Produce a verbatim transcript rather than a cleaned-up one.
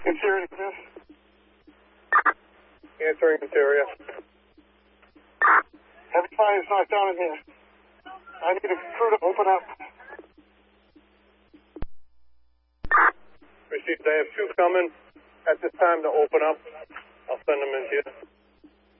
Interior, this. Answering interior. Heavy fire's not down in here. I need a crew to open up. Received. I have two coming at this time to open up. I'll send them in to you.